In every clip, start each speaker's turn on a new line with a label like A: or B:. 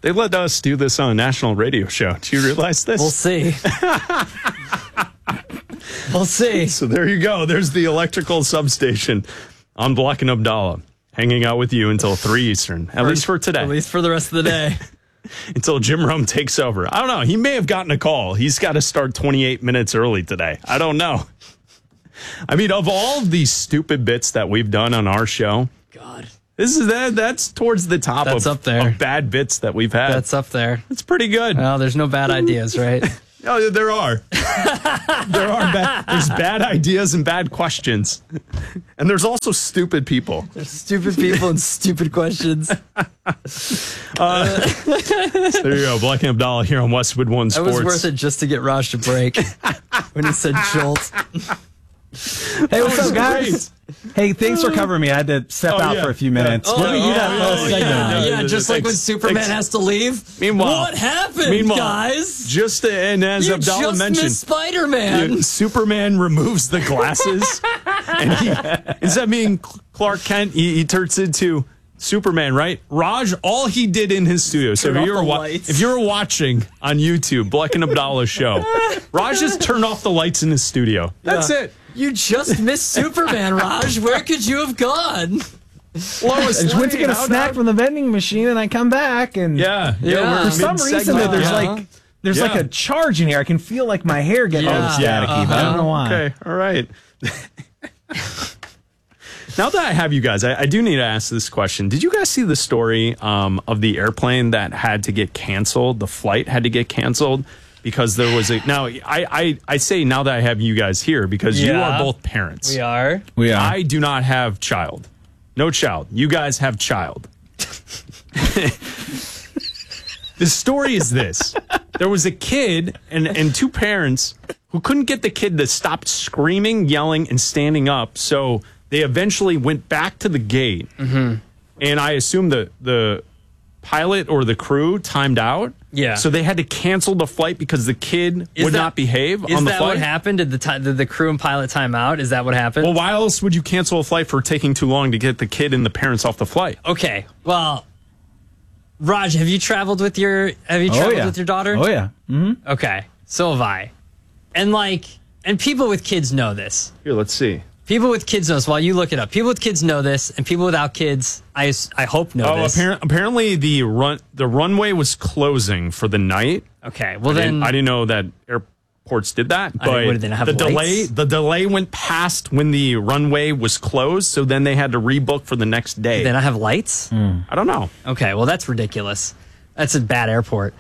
A: They let us do this on a national radio show. Do you realize this?
B: We'll see. We'll see.
A: So there you go. There's the electrical substation on Block and Abdallah, hanging out with you until 3 Eastern, at least for today.
B: At least for the rest of the day.
A: Until Jim Rome takes over. I don't know. He may have gotten a call. He's got to start 28 minutes early today. I don't know. I mean, of all of these stupid bits that we've done on our show,
B: God,
A: that's towards the top
B: up there.
A: Of bad bits that we've had.
B: That's up there.
A: It's pretty good.
B: Well, there's no bad ideas, right?
A: Oh, there are. There's bad ideas and bad questions. And there's also stupid people.
B: There's stupid people and stupid questions.
A: There you go. Black and Abdallah here on Westwood One Sports.
B: It was worth it just to get Raj to break when he said jolt.
C: Hey, what's up, guys? Hey, thanks for covering me. I had to step out for a few minutes. Let me do that last segment.
B: Just like when Superman has to leave.
A: Meanwhile,
B: what happened, guys?
A: And as
B: you
A: Abdallah
B: just
A: mentioned,
B: missed Spider-Man.
A: Superman removes the glasses, and instead of being Clark Kent, he turns into Superman, right? Raj, all he did in his studio. So if you were watching on YouTube, Black and Abdallah's show, Raj just turned off the lights in his studio. That's it.
B: You just missed Superman, Raj. Where could you have gone?
C: Well, I just went to get a snack from the vending machine, and I come back, and for some reason there's like a charge in here. I can feel like my hair getting all staticky, but I don't know why.
A: Okay, all right. Now that I have you guys, I do need to ask this question. Did you guys see the story of the airplane that had to get canceled? The flight had to get canceled because there was a... Now, I say now that I have you guys here because you are both parents.
B: We are.
A: I do not have child. No child. You guys have child. The story is this. There was a kid and two parents who couldn't get the kid to stop screaming, yelling, and standing up, so they eventually went back to the gate, and I assume the pilot or the crew timed out.
B: Yeah.
A: So they had to cancel the flight because the kid would not behave on the flight.
B: Is that what happened? Did the crew and pilot time out? Is that what happened?
A: Well, why else would you cancel a flight for taking too long to get the kid and the parents off the flight?
B: Okay. Well, Raj, have you traveled with your with your daughter?
C: Oh yeah. Mm-hmm.
B: Okay. So have I. And people with kids know this.
A: Here, let's see.
B: People with kids know this. While you look it up, people with kids know this, and people without kids, I hope know this.
A: Apparently the runway was closing for the night.
B: Okay, well
A: I didn't know that airports did that. But the delay went past when the runway was closed, so then they had to rebook for the next day.
B: They don't have lights?
A: I don't know.
B: Okay, well that's ridiculous. That's a bad airport.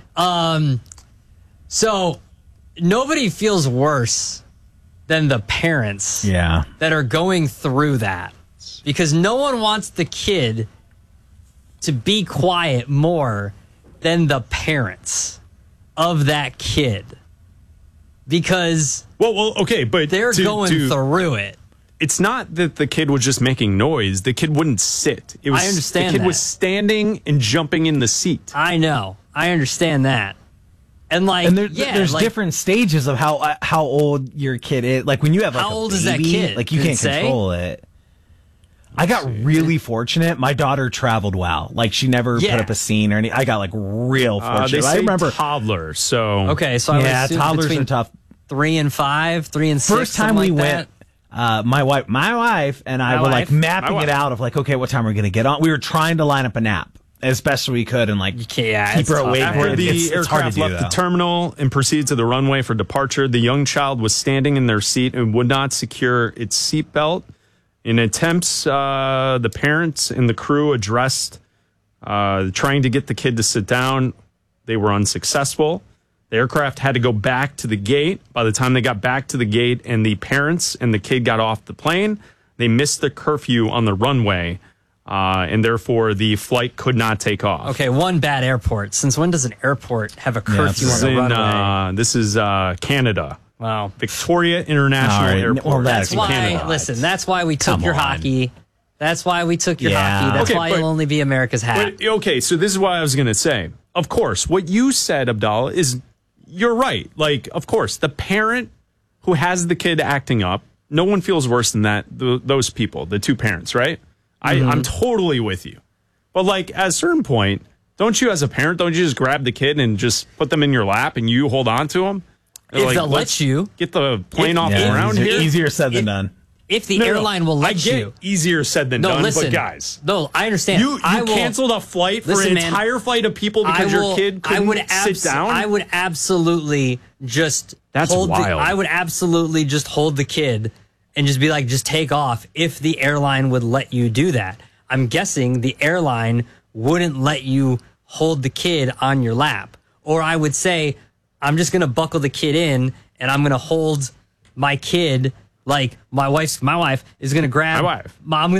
B: So nobody feels worse than the parents that are going through that, because no one wants the kid to be quiet more than the parents of that kid, because
A: okay, but
B: they're going through it.
A: It's not that the kid was just making noise. The kid wouldn't sit.
B: I understand
A: the kid was standing and jumping in the seat.
B: I know. I understand that. And
C: there's different stages of how old your kid is. Like when you have
B: how old is that kid?
C: Like you can't control it. I got really fortunate. My daughter traveled well. Like she never put up a scene or anything. I got like real fortunate.
A: I remember toddler. So
B: okay, so I
C: toddlers are tough.
B: 3 and 5, 3 and 6.
C: First time we went, my wife and I were like mapping it out of like, okay, what time are we going to get on? We were trying to line up a nap as best we could and like keep her awake.
A: After the aircraft left the terminal and proceeded to the runway for departure, the young child was standing in their seat and would not secure its seatbelt. In attempts, the parents and the crew addressed trying to get the kid to sit down. They were unsuccessful. The aircraft had to go back to the gate. By the time they got back to the gate and the parents and the kid got off the plane, they missed the curfew on the runway. And therefore, the flight could not take off.
B: Okay, one bad airport. Since when does an airport have a curfew on the runway?
A: This is Canada.
B: Wow.
A: Victoria International Airport.
B: Well, that's why, Canada. Listen, that's why we took your hockey. That's why we took your hockey. That's why it'll only be America's hat.
A: Okay, so this is what I was going to say. Of course, what you said, Abdallah, is you're right. Like, of course, the parent who has the kid acting up, no one feels worse than that. Those people, the two parents, right? I'm totally with you. But like at a certain point, Don't you, as a parent, don't you just grab the kid and just put them in your lap and you hold on to them?
B: If they'll let you.
A: Get the plane off the ground here.
C: Easier said than done.
B: If the airline will let you.
A: Easier said than done,
B: listen,
A: but guys.
B: No, I understand.
A: You canceled a flight for an entire flight of people because your kid couldn't sit down?
B: I would absolutely just
A: wild.
B: I would absolutely just hold the kid and just be like, just take off if the airline would let you do that. I'm guessing the airline wouldn't let you hold the kid on your lap. Or I would say, I'm just going to buckle the kid in and I'm going to hold my kid like my wife is going to grab
A: my wife.
B: I'm